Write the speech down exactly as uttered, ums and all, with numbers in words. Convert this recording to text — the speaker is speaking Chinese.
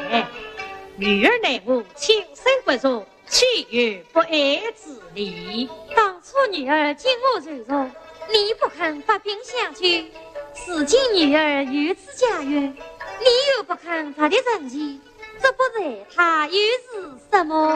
女儿乃我亲生不如，岂有不爱之理？ 当初女儿经我柔弱，你不肯发兵相救，如今女儿有此家园，你又不肯她的人情，这不然她又是什么？